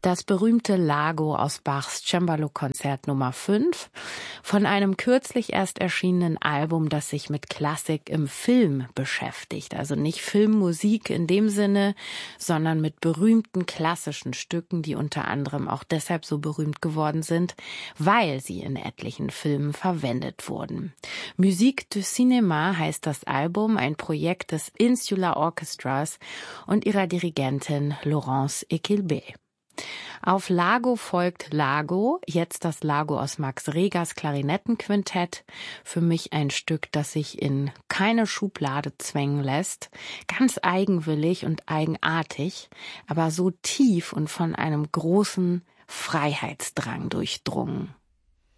Das berühmte Lago aus Bachs Cembalo-Konzert Nummer 5 von einem kürzlich erst erschienenen Album, das sich mit Klassik im Film beschäftigt. Also nicht Filmmusik in dem Sinne, sondern mit berühmten klassischen Stücken, die unter anderem auch deshalb so berühmt geworden sind, weil sie in etlichen Filmen verwendet wurden. Musique du Cinéma heißt das Album, ein Projekt des Insular Orchestras und ihrer Dirigentin Laurence Equilbé. Auf Lago folgt Lago, jetzt das Lago aus Max Regers Klarinettenquintett. Für mich ein Stück, das sich in keine Schublade zwängen lässt. Ganz eigenwillig und eigenartig, aber so tief und von einem großen Freiheitsdrang durchdrungen.